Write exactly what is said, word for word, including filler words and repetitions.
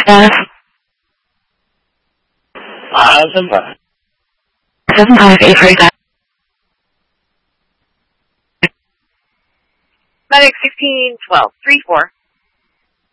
F. Uh, seven five. Seven five eight three. Medic sixteen twelve three four.